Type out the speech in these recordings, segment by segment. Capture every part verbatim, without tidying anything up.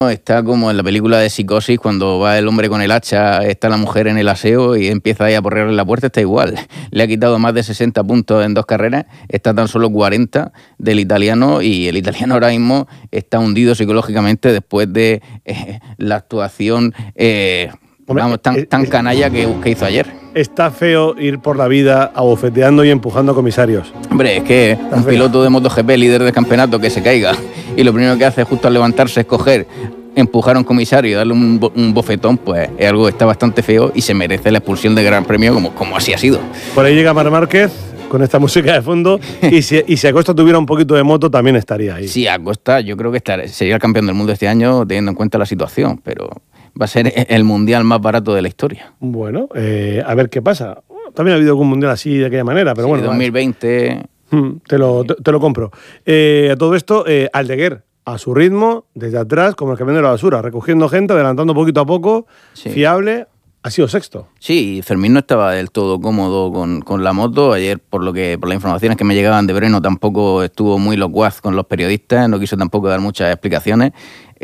Está como en la película de Psicosis, cuando va el hombre con el hacha, está la mujer en el aseo y empieza ahí a porrearle la puerta, está igual. Le ha quitado más de sesenta puntos en dos carreras, está tan solo cuarenta del italiano y el italiano ahora mismo está hundido psicológicamente después de eh, la actuación eh, Hombre, vamos, tan, tan canalla que, que hizo ayer. Está feo ir por la vida abofeteando y empujando comisarios. Hombre, es que Está un feo. piloto de MotoGP, líder del campeonato, que se caiga y lo primero que hace justo al levantarse es coger, empujar a un comisario y darle un, bo- un bofetón, pues es algo que está bastante feo y se merece la expulsión del Gran Premio como, como así ha sido. Por ahí llega Marc Márquez con esta música de fondo y si, y si Acosta tuviera un poquito de moto también estaría ahí. Sí, Acosta yo creo que estar, sería el campeón del mundo este año teniendo en cuenta la situación, pero va a ser el mundial más barato de la historia. Bueno, eh, a ver qué pasa. También ha habido algún mundial así de aquella manera, pero Sí, bueno. dos mil veinte... Mm, Te lo, te, te lo compro. Eh, a todo esto, eh, Aldeguer, a su ritmo, desde atrás, como el camión de la basura, recogiendo gente, adelantando poquito a poco, Sí. fiable, ha sido sexto. Sí, Fermín no estaba del todo cómodo con, con la moto. Ayer, por lo que por las informaciones que me llegaban de Breno, tampoco estuvo muy locuaz con los periodistas, no quiso tampoco dar muchas explicaciones.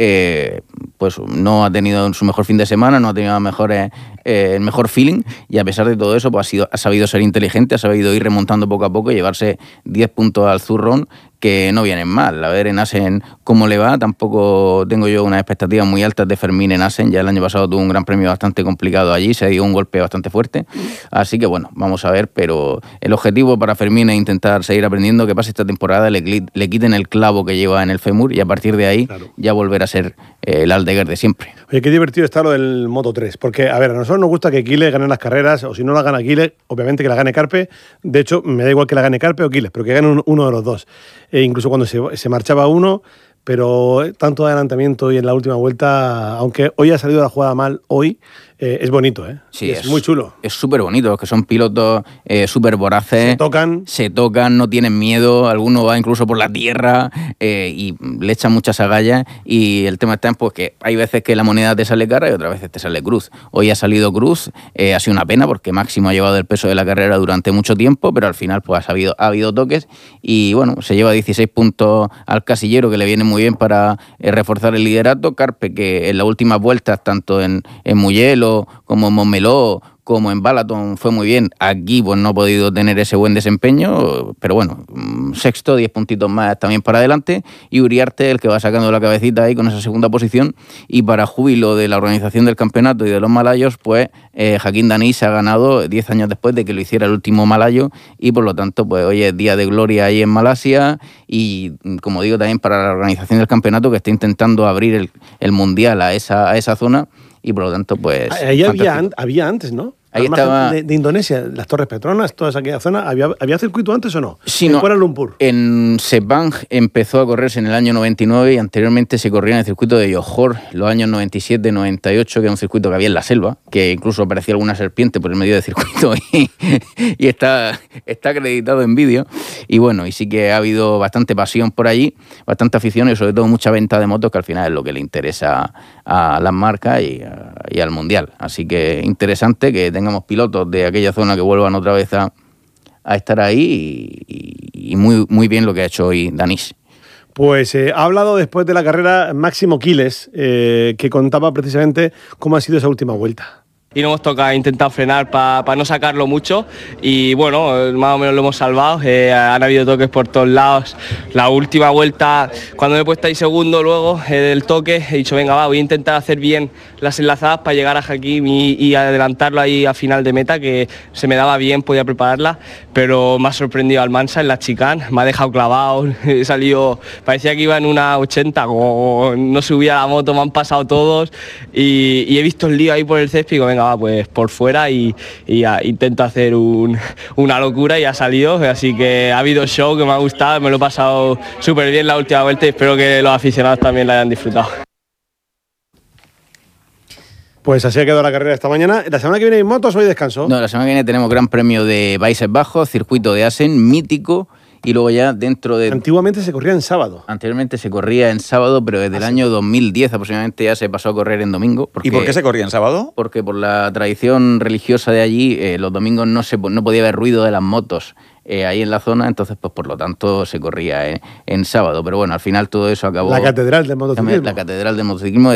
Eh, pues no ha tenido su mejor fin de semana, no ha tenido mejores, eh, el mejor feeling, y a pesar de todo eso, pues ha, sido, ha sabido ser inteligente, ha sabido ir remontando poco a poco y llevarse diez puntos al zurrón, que no vienen mal. A ver en Assen cómo le va, tampoco tengo yo unas expectativas muy altas de Fermín en Assen. Ya el año pasado tuvo un gran premio bastante complicado allí, se dio un golpe bastante fuerte, así que bueno, vamos a ver, pero el objetivo para Fermín es intentar seguir aprendiendo, que pase esta temporada, le, cli- le quiten el clavo que lleva en el fémur y a partir de ahí Claro. ya volver a ser eh, el Aldeguer de siempre. Oye, qué divertido está lo del Moto tres, porque, a ver, a nosotros nos gusta que Quiles gane las carreras, o si no la gana Quiles, obviamente que la gane Carpe. De hecho, me da igual que la gane Carpe o Quiles, pero que gane un- uno de los dos. E incluso cuando se, se marchaba uno, pero tanto adelantamiento y en la última vuelta, aunque hoy ha salido la jugada mal, hoy eh, es bonito, ¿eh? Sí, es, muy chulo. Es súper bonito, que son pilotos eh, súper voraces. Se tocan. Se tocan, no tienen miedo, alguno va incluso por la tierra eh, y le echan muchas agallas. Y el tema está en pues, que hay veces que la moneda te sale cara y otras veces te sale cruz. Hoy ha salido cruz, eh, ha sido una pena porque Máximo ha llevado el peso de la carrera durante mucho tiempo, pero al final pues, ha, habido, ha habido toques y bueno, se lleva dieciséis puntos al casillero, que le viene muy bien para eh, reforzar el liderato. Carpe, que en las últimas vueltas, tanto en, en Mugello como en Montmeló, como en Balaton, fue muy bien. Aquí pues no ha podido tener ese buen desempeño, pero bueno, sexto, diez puntitos más también para adelante. Y Uriarte, el que va sacando la cabecita ahí con esa segunda posición. Y para júbilo de la organización del campeonato y de los malayos, pues eh, Joaquín Danís ha ganado diez años después de que lo hiciera el último malayo. Y por lo tanto, pues hoy es día de gloria ahí en Malasia. Y como digo, también para la organización del campeonato, que está intentando abrir el, el mundial a esa, a esa zona. Y por lo tanto, pues... Ahí había, an- había antes, ¿no? Ahí Al margen estaba- De, de Indonesia, las Torres Petronas, toda aquella zona, ¿había, ¿había circuito antes o no? Sí, en no. Kuala Lumpur. En Sepang empezó a correrse en el año noventa y nueve y anteriormente se corría en el circuito de Johor, los años noventa y siete, noventa y ocho, que era un circuito que había en la selva, que incluso aparecía alguna serpiente por el medio del circuito y, y está, está acreditado en vídeo. Y bueno, y sí que ha habido bastante pasión por allí, bastante afición y sobre todo mucha venta de motos, que al final es lo que le interesa a las marcas y, a- y al mundial. Así que interesante que tengamos pilotos de aquella zona que vuelvan otra vez a, a estar ahí y, y muy, muy bien lo que ha hecho hoy Danís. Pues eh, ha hablado después de la carrera Máximo Quiles, eh, que contaba precisamente cómo ha sido esa última vuelta. Y nos hemos tocado intentar frenar para pa no sacarlo mucho y bueno, eh, más o menos lo hemos salvado. Eh, han habido toques por todos lados. La última vuelta, cuando me he puesto ahí segundo luego eh, del toque, he dicho venga va, voy a intentar hacer bien las enlazadas para llegar a Hakim y, y adelantarlo ahí a final de meta, que se me daba bien, podía prepararla, pero me ha sorprendido Almansa en la chicane, me ha dejado clavado, he salido, parecía que iba en una ochenta, como no subía la moto, me han pasado todos y, y he visto el lío ahí por el césped y digo, venga va, pues por fuera y, y a, intento hacer un, una locura y ha salido, así que ha habido show que me ha gustado, me lo he pasado súper bien la última vuelta y espero que los aficionados también la hayan disfrutado. Pues así ha quedado la carrera esta mañana. La semana que viene hay motos, hoy descanso. No, la semana que viene tenemos Gran Premio de Países Bajos, circuito de Assen, mítico, y luego ya dentro de... Antiguamente se corría en sábado. Anteriormente se corría en sábado, pero desde el año dos mil diez aproximadamente ya se pasó a correr en domingo. Porque, ¿Y por qué se corría en sábado? Porque por la tradición religiosa de allí, eh, los domingos no, se, no podía haber ruido de las motos eh, ahí en la zona, entonces pues por lo tanto se corría en, en sábado. Pero bueno, al final todo eso acabó... La catedral del motociclismo. La catedral del motociclismo.